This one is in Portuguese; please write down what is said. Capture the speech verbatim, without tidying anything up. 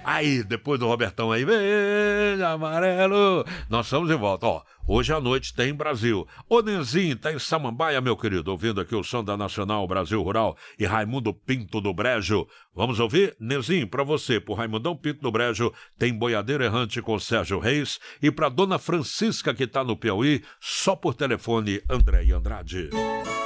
Aí, depois do Robertão aí, verde, amarelo, nós estamos de volta, ó. Hoje à noite tem Brasil. Ô Nenzinho, tá em Samambaia, meu querido, ouvindo aqui o som da Nacional Brasil Rural e Raimundo Pinto do Brejo. Vamos ouvir? Nenzinho, pra você, pro Raimundão Pinto do Brejo, tem Boiadeiro Errante com Sérgio Reis. E pra Dona Francisca, que tá no Piauí, só por telefone, André e Andrade.